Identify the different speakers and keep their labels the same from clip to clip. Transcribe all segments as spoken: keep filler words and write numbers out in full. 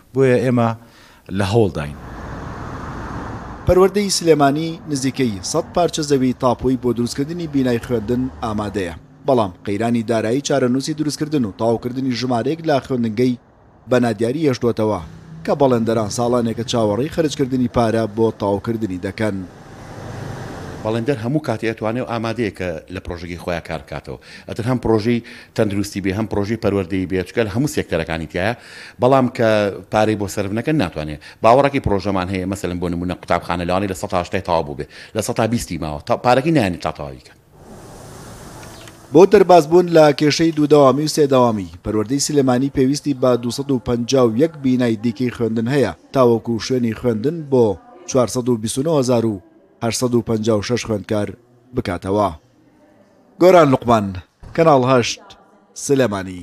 Speaker 1: بۆیە ئێمە لە هەوڵداین.
Speaker 2: پەروەردەی سلێمانی نزیکەی سەد پارچە زەوی تاپۆی بۆ دروستکردنی بینای خوێندن ئامادەیە، بەڵام قەیرانی دارایی چارەنووسی دروستکردن و تاوکردنی ژمارەیەک لە خوێندنگەی بەنادیاری هێشتوتەوە کە بەڵێندەران ساڵانێکە چاوەڕێی خەرجکردنی پارە بۆ تاوکردنی دەکەن.
Speaker 3: بەڵێندەر هەموو کاتێ ئەتوانێت و ئامادەیە کە لە پرۆژێکی خۆیان کار بکاتەوە، ئەتر هەم پرۆژەی تەندروستی بێ، هەم پرۆژەی پەروەردەی بێت، چکە لە هەموو سێکتەرەکانی تایە، بەڵام کە پارەی بۆ سەرف نەکەن ناتوانێت. باوەڕێکی پرۆژەمان هەیە، مەسەلەن بۆ نمونە قوتابخانە لەوانەیە لە سەد تا هەشتا تەواو بوو بێ، لە سەد تا بیستی ماوە پارەکەی نایانی تا تەواوی کەن.
Speaker 2: بۆ دەربازبوون لە کێشەی دوودەوامی و سێدەوامی، پەروەردەی سلێمانی پێویستی بە دووسەد و پەنجا و یەک بینای دیکەی خوێندن هەیە تاوەکو شوێنی خوێندن بۆ چوارسەد و بیست و نۆ هەزار و هەشت سەد و پەنجا و شەش خوێندکار بکاتەوە. گۆران لوقمان، کەناڵ هەشت، سلێمانی.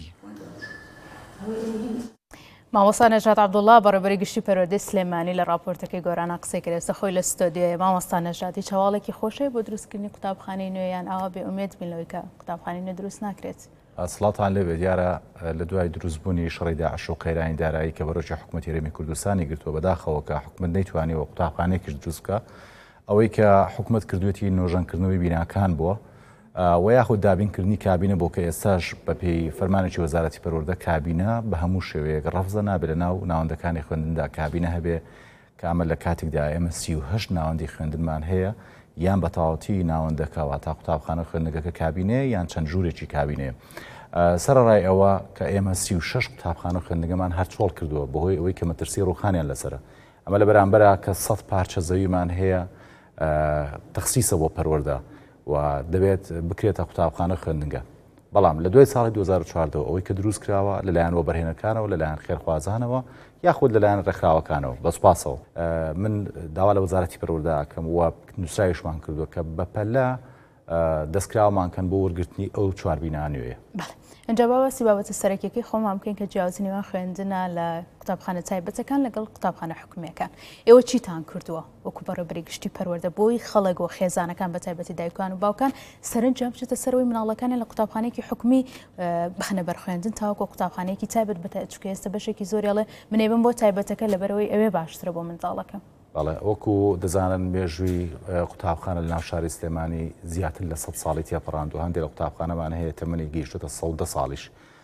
Speaker 4: مامۆستا نەژاد عەبدوڵڵا بەڕێوەبەری گشتی پەروەردەی سلێمانی لە راپۆرتەکەی گۆرانە قسەی کرد. ئێستا خۆی لە ستۆدیۆیە. مامۆستا نەژاد، هیچ هەواڵێکی خۆشەیە بۆ دروستکردنی قوتابخانەی نوێیان ئاوا بێئومێد بین لەوەی کە قوتابخانەی نوێ دروست ناکرێت؟
Speaker 5: سڵاتان لێبێت. دیارە لە دوای دروستبوونی شەڕی داعش و قەیرانی دارایی کە بەڕۆژی حکوومەتی هەرێمی کوردستانی گرتووە بەداخەوە کە حکوومەت نەیتوانیەوە قوتابخانەیەکیش دروست بکات، ئەوەی کە حکوومەت کردوێتی نۆژەنکردنەوەی بیناکان بووە و یاخود دابینکردنی کابینە بۆ کە ئێستاش بەپێی فەرمانێکی وەزارەتی پەروەردە کابینە بە هەموو شێوەیەک ڕەفزە نابێت لە ناو ناوەندەکانی خوێندندا کابینە هەبێ کە ئەمە لە کاتێکدا ئێمە سی و هەشت ناوەندی خوێندنمان هەیە، یان بە تەواوەتی ناوەندەکەوە تا قوتابخانە خوێندنگەکە کابینەیە یان چەند ژوورێکی کابینەیە. سەرڕای ئەوە کە ئێمە سی و شەش قوتابخانە خوێندنگەمان هەر چۆڵ کردووە بەهۆی ئەوەی کە مەترسی ڕووخانیان لەسرە. ئەمە لە بەرامبەرە کە سەد پارچە زەویمان هەیە تەخسیسە بۆ پەروەردە و دەبێت بکرێتە قوتابخانە خوێندنگە. بەڵام لە دوای ساڵی دوو هەزار و چواردە ئەوەی کە دروست کراوە لەلایەن وەبەرهێنەرەکانەوە لەلایەن خێرخوازانەوە یاخود لەلایەن ڕێکخراوەکانەوە بەسپاسەوە من داوا لە وەزارەتی پەروەردە ئەکەم و نووسراویشمان کردووە کە بەپەلە دەستکراوەمانکەن بۆ وەرگرتنی ئەو چوار بینە نوێیە.
Speaker 4: اینجا باوەسی بابەتە سەرەکیەکەی خۆمان بکەین کە جیاوازی نێوان خوێندنە لە قوتابخانە تایبەتەکان لەگەڵ قوتابخانە حکوومیەکان. ئێوە چیتان کردووە وەکو بەڕێوەبەری گشتی پەروەردە بۆی خەڵک و خێزانەکان بە تایبەتی دایکان و باوکان سەرنجام بچێتە سەرەوەی مناڵەکانی لە قوتابخانەیەکی حکومی بخەنە بەرخوێندن تاوەکو قوتابخانەیەکی تایبەت بە چکە ئێستا بەشێکی زۆریاڵێ منێبم بۆ تایبەتەکە لەبەرەوەی ئەوێ باشترە بۆ منداڵەکەم.
Speaker 5: بەڵێ وەکو دەزانن مێژووی قوتابخانە لە ناو شاری سلێمانی زیاتر لە سەد ساڵی تێپەڕاند و هەندێک لە قوتابخانەمان هەیە تەمەنی گەیشتوتە سەد ساڵیش.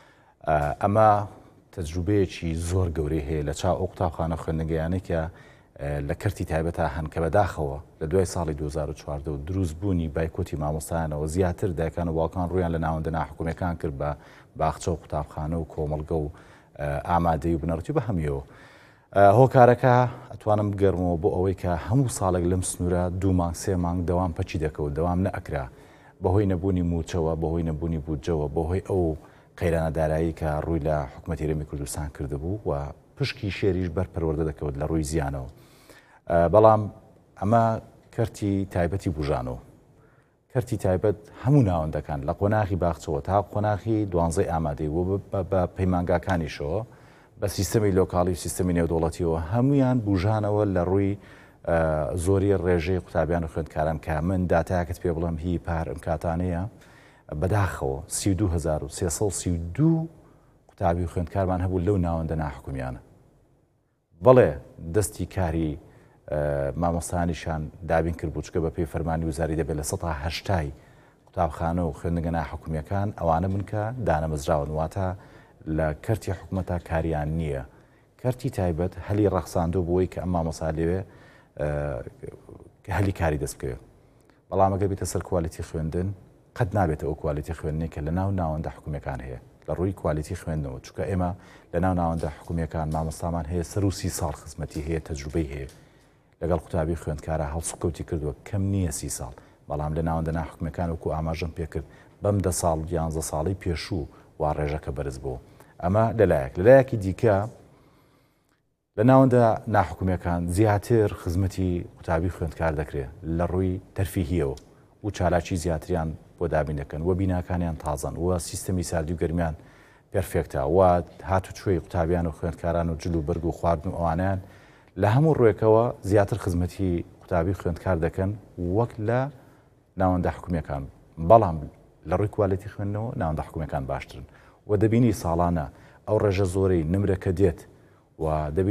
Speaker 5: ئەمە تەجروبەیەکی زۆر گەورەی هەیە لە چاو ئەو قوتابخانە خوێندنگەیانەی کە لە کەرتی تایبەتە هەن کە بەداخەوە لە دوای ساڵی دوو هەزار و چواردە و دروستبوونی بایکۆتی مامۆستایانەوە زیاتر دایکان و باوکان ڕوویان لە ناوەندە ناحکوومیەکان کرد بە باخچە و قوتابخانە و کۆمەڵگە و ئامادەی و بنەڕەتی بە هەمیەوە. هۆکارەکە ئەتوانم بگەڕمەوە بۆ ئەوەی کە هەموو ساڵێک لەم سنوورە دوو مانگ سێ مانگ دەوام پەچی دەکەوت دەوام نەئەکرا بەهۆی نەبوونی موچەوە بەهۆی نەبوونی بودجەوە بەهۆی ئەو قەیرانە دارایی کە ڕووی لە حکوومەتی هەرێمی کوردستان کردبوو و پشکی شێریش بەر پەروەردە دەکەوت لە ڕووی زیانەوە. بەڵام ئەمە کەرتی تایبەتی بژانەوە. کەرتی تایبەت هەموو ناوەندەکان لە قۆناغی باخچەوە تا قۆناغی دوانزەی ئامادەی و بە پەیمانگاکانیشەوە بە سیستەمی لۆکاڵی و سیستەمی نێودوڵەتیەوە هەمویان بژانەوە لە ڕووی زۆری ڕێژەی قوتابیان و خوێندکاران کە من داتایەکەت پێ بڵم هی پار ئەمکاتانەیە بەداخەوە سی و دوو هەزار و سێسەد و سی و دوو قوتابی و خوێندکارمان هەبوو لەو ناوەندە ناحکومیانە. بەڵێ دەستی کاری مامۆستایانیشان دابین کرد بوو چکە بە پێی فەرمانی وزاری دەبێت لە سەد تا هەشتای قوتابخانە و خوێندنگە ناحکومیەکان ئەوانە من کە دانەمەزراون واتە لە کەرتی حکوومەتە کاریان نییە. کەرتی تایبەت هەلی ڕەخساندۆ بۆی کە ئەم مامۆستا لێوێ هەلی کاری دەست بکەوێت. بەڵام ئەگەر بێتە سەر کوالیتی خوێندن قەت نابێتە ئەو کوالیتی خوێندنی کە لە ناو ناوەندە حکوومیەکان هەیە لە ڕووی کوالیتی خوێندنەوە، چونکە ئێمە لە ناو ناوەندە حکوومیەکان مامۆستامان هەیە سەر و سی ساڵ خزمەتی هەیە تەجروبەی هەیە لەگەڵ قوتابی خوێندکارە هەڵسوکەوتی کردووە کەم نییە سی ساڵ. بەڵام لە ناوەندە ناحکوومیەکان وەکو ئاماژەم پێکرد بەم دە ساڵ یانزە ساڵی پێشوو وا ڕێژەکە بەرز بوو. ئەمە لەلایەک لەلایەکی دیکە لە ناوەندە ناحکوومیەکان زیاتر خزمەتی قوتابی خوێندکار دەکرێت لە ڕووی تەرفیهیەوە و چالاکی زیاتریان بۆ دابین دەکەن و بیناکانیان تازەن و سیستەمی ساردی و گەرمیان پێرفێکتە و هاتوچۆی قوتابیان و خوێندکاران و جلو بەرگ و خواردن و ئەوانیان لە هەموو ڕوێکەوە زیاتر خزمەتی قوتابی خوێندکار دەکەن وەک لە ناوەندە حکوومیەکان. بەڵام لە ڕووی کوالیتی خوێندنەوە ناوەندە حکوومیەکان باشترن و دەبینی ساڵانە ئەو ڕێژە زۆرەی نمرەکە دێت و دەبی